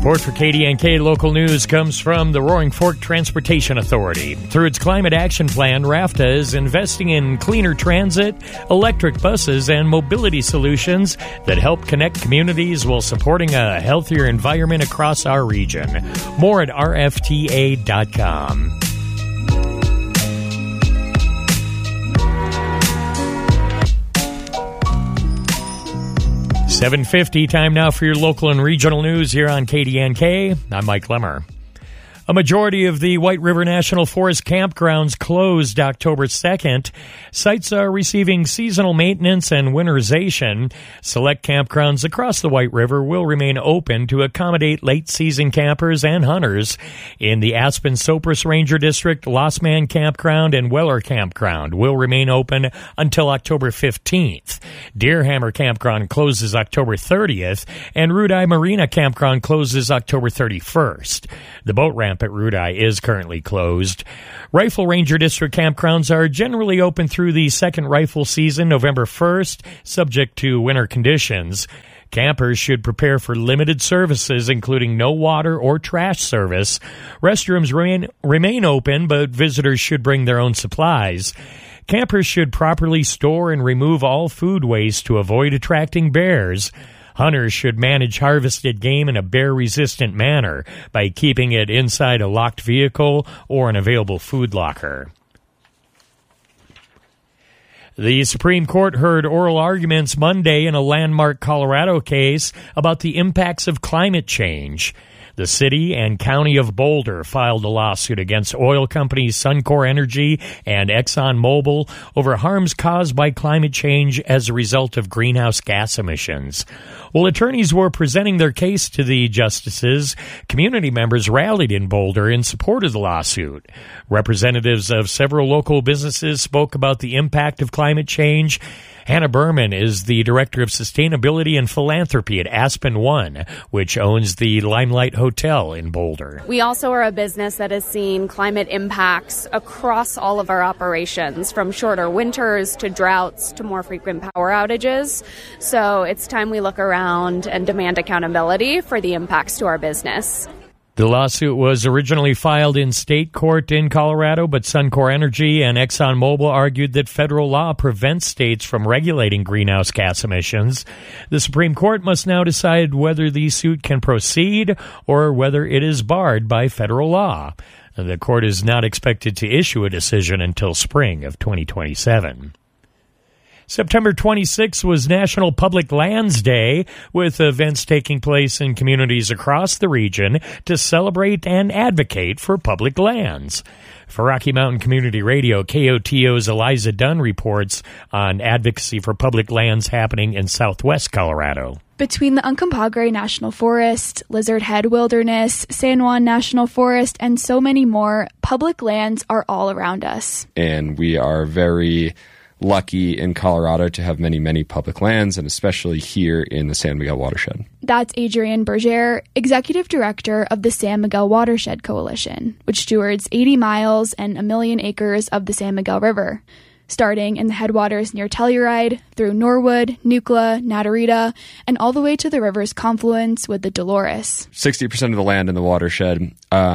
Support for KDNK local news comes from the Roaring Fork Transportation Authority. Through its Climate Action Plan, RAFTA is investing in cleaner transit, electric buses, and mobility solutions that help connect communities while supporting a healthier environment across our region. More at rfta.com. 7:50, time now for your local and regional news here on KDNK. I'm Mike Lemmer. A majority of the White River National Forest campgrounds closed October 2nd. Sites are receiving seasonal maintenance and winterization. Select campgrounds across the White River will remain open to accommodate late-season campers and hunters. In the Aspen-Sopris Ranger District, Lost Man Campground and Weller Campground will remain open until October 15th. Deerhammer Campground closes October 30th, and Rudeye Marina Campground closes October 31st. The boat ramp at Rudeye is currently closed. Rifle Ranger District campgrounds are generally open through the second rifle season, November 1st, subject to winter conditions. Campers should prepare for limited services, including no water or trash service. Restrooms remain open, but visitors should bring their own supplies. Campers should properly store and remove all food waste to avoid attracting bears. Hunters should manage harvested game in a bear-resistant manner by keeping it inside a locked vehicle or an available food locker. The Supreme Court heard oral arguments Monday in a landmark Colorado case about the impacts of climate change. The city and county of Boulder filed a lawsuit against oil companies Suncor Energy and ExxonMobil over harms caused by climate change as a result of greenhouse gas emissions. While attorneys were presenting their case to the justices, community members rallied in Boulder in support of the lawsuit. Representatives of several local businesses spoke about the impact of climate change. Hannah Berman is the Director of Sustainability and Philanthropy at Aspen One, which owns the Limelight Hotel in Boulder. We also are a business that has seen climate impacts across all of our operations, from shorter winters to droughts to more frequent power outages. So it's time we look around and demand accountability for the impacts to our business. The lawsuit was originally filed in state court in Colorado, but Suncor Energy and ExxonMobil argued that federal law prevents states from regulating greenhouse gas emissions. The Supreme Court must now decide whether the suit can proceed or whether it is barred by federal law. The court is not expected to issue a decision until spring of 2027. September 26th was National Public Lands Day, with events taking place in communities across the region to celebrate and advocate for public lands. For Rocky Mountain Community Radio, KOTO's Eliza Dunn reports on advocacy for public lands happening in southwest Colorado. Between the Uncompahgre National Forest, Lizard Head Wilderness, San Juan National Forest, and so many more, public lands are all around us. And we are very lucky in Colorado to have many, many public lands, and especially here in the San Miguel watershed. That's Adrienne Berger, Executive Director of the San Miguel Watershed Coalition, which stewards 80 miles and 1 million acres of the San Miguel River, starting in the headwaters near Telluride, through Norwood, Nucla, Natarita, and all the way to the river's confluence with the Dolores. 60% of the land in the watershed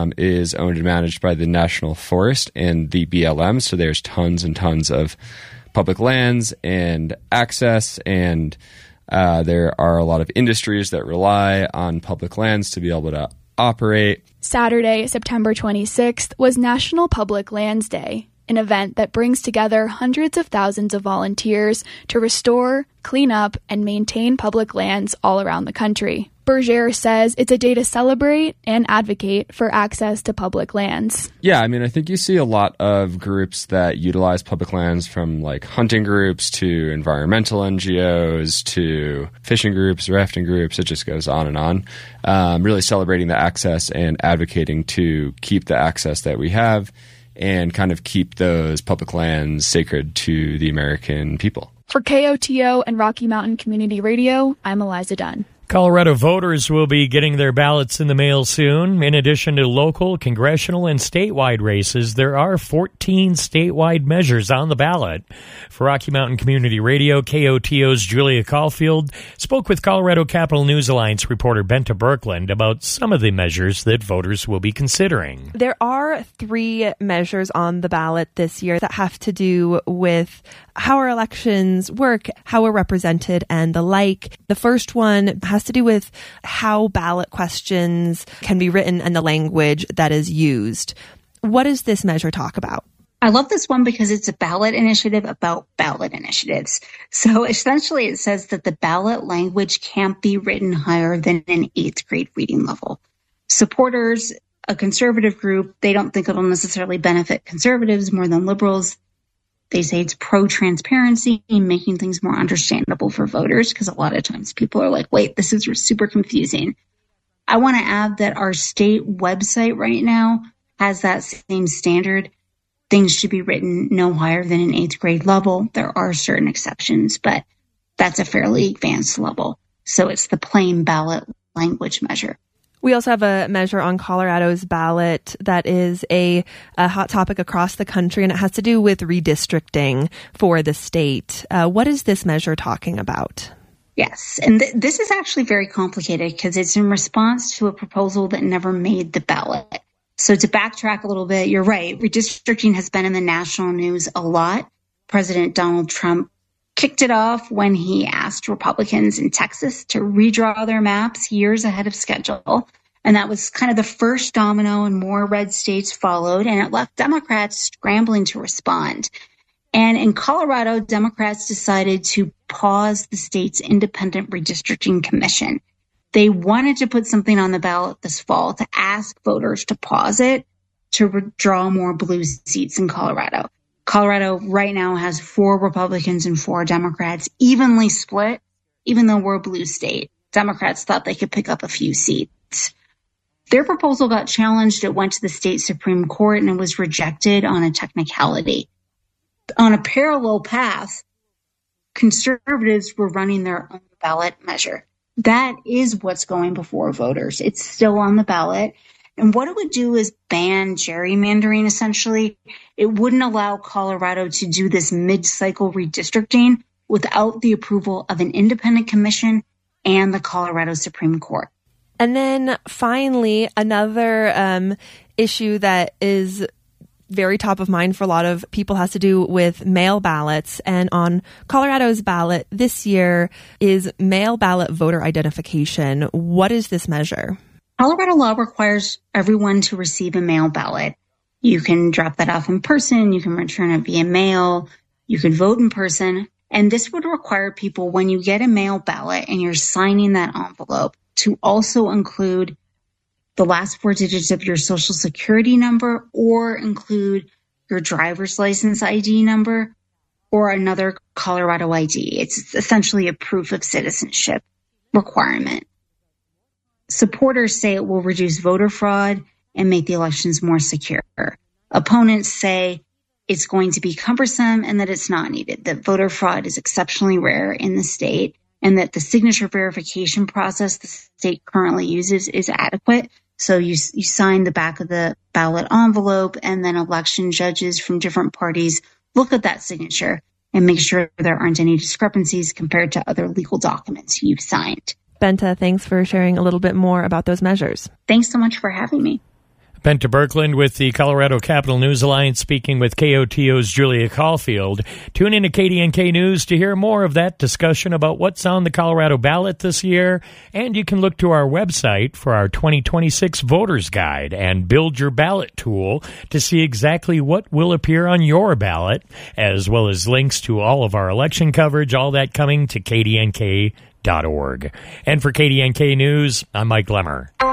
is owned and managed by the National Forest and the BLM, so there's tons and tons of public lands and access, and there are a lot of industries that rely on public lands to be able to operate. Saturday, September 26th, was National Public Lands Day, an event that brings together hundreds of thousands of volunteers to restore, clean up, and maintain public lands all around the country. Berger says it's a day to celebrate and advocate for access to public lands. Yeah, I mean, I think you see a lot of groups that utilize public lands, from like hunting groups to environmental NGOs to fishing groups, rafting groups. It just goes on and on. Really celebrating the access and advocating to keep the access that we have and kind of keep those public lands sacred to the American people. For KOTO and Rocky Mountain Community Radio, I'm Eliza Dunn. Colorado voters will be getting their ballots in the mail soon. In addition to local, congressional, and statewide races, there are 14 statewide measures on the ballot. For Rocky Mountain Community Radio, KOTO's Julia Caulfield spoke with Colorado Capital News Alliance reporter Benta Birkeland about some of the measures that voters will be considering. There are 3 measures on the ballot this year that have to do with how our elections work, how we're represented, and the like. The first one has to do with how ballot questions can be written and the language that is used. What does this measure talk about? I love this one because it's a ballot initiative about ballot initiatives. So essentially it says that the ballot language can't be written higher than an 8th grade reading level. Supporters, a conservative group, they don't think it'll necessarily benefit conservatives more than liberals. They say it's pro-transparency, making things more understandable for voters, because a lot of times people are like, wait, this is super confusing. I want to add that our state website right now has that same standard. Things should be written no higher than an 8th grade level. There are certain exceptions, but that's a fairly advanced level. So it's the plain ballot language measure. We also have a measure on Colorado's ballot that is a hot topic across the country, and it has to do with redistricting for the state. What is this measure talking about? Yes, and this is actually very complicated because it's in response to a proposal that never made the ballot. So to backtrack a little bit, you're right. Redistricting has been in the national news a lot. President Donald Trump kicked it off when he asked Republicans in Texas to redraw their maps years ahead of schedule. And that was kind of the first domino, and more red states followed, and it left Democrats scrambling to respond. And in Colorado, Democrats decided to pause the state's independent redistricting commission. They wanted to put something on the ballot this fall to ask voters to pause it to draw more blue seats in Colorado. Colorado right now has 4 Republicans and 4 Democrats, evenly split, even though we're a blue state. Democrats thought they could pick up a few seats. Their proposal got challenged. It went to the state Supreme Court and it was rejected on a technicality. On a parallel path, conservatives were running their own ballot measure. That is what's going before voters. It's still on the ballot. And what it would do is ban gerrymandering, essentially. It wouldn't allow Colorado to do this mid-cycle redistricting without the approval of an independent commission and the Colorado Supreme Court. And then finally, another issue that is very top of mind for a lot of people has to do with mail ballots. And on Colorado's ballot this year is mail ballot voter identification. What is this measure? Colorado law requires everyone to receive a mail ballot. You can drop that off in person. You can return it via mail. You can vote in person. And this would require people, when you get a mail ballot and you're signing that envelope, to also include the last 4 digits of your social security number, or include your driver's license ID number or another Colorado ID. It's essentially a proof of citizenship requirement. Supporters say it will reduce voter fraud and make the elections more secure. Opponents say it's going to be cumbersome and that it's not needed, that voter fraud is exceptionally rare in the state, and that the signature verification process the state currently uses is adequate. So you sign the back of the ballot envelope, and then election judges from different parties look at that signature and make sure there aren't any discrepancies compared to other legal documents you've signed. Benta, thanks for sharing a little bit more about those measures. Thanks so much for having me. Benta Birkeland with the Colorado Capital News Alliance speaking with KOTO's Julia Caulfield. Tune in to KDNK News to hear more of that discussion about what's on the Colorado ballot this year. And you can look to our website for our 2026 Voters Guide and Build Your Ballot tool to see exactly what will appear on your ballot, as well as links to all of our election coverage, all that coming to KDNK.org. And for KDNK News, I'm Mike Lemmer.